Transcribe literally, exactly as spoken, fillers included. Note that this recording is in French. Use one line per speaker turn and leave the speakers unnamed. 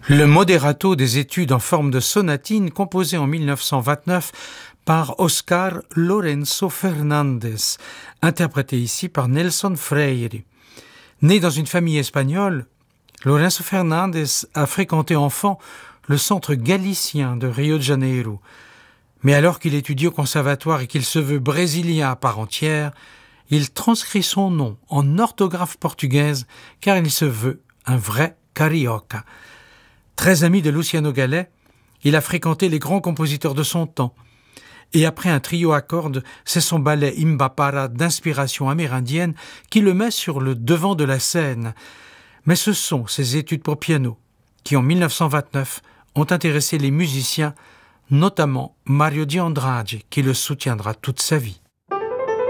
Le moderato des études en forme de sonatine composé en mille neuf cent vingt-neuf par Oscar Lorenzo Fernandez, interprété ici par Nelson Freire. Né dans une famille espagnole, Lorenzo Fernandez a fréquenté enfant le centre galicien de Rio de Janeiro. Mais alors qu'il étudie au conservatoire et qu'il se veut brésilien à part entière, il transcrit son nom en orthographe portugaise car il se veut un vrai carioca. Très ami de Luciano Gallet, il a fréquenté les grands compositeurs de son temps. Et après un trio à cordes, c'est son ballet Imbapara d'inspiration amérindienne qui le met sur le devant de la scène. Mais ce sont ses études pour piano qui, en mille neuf cent vingt-neuf, ont intéressé les musiciens, notamment Mario Di Andrade, qui le soutiendra toute sa vie.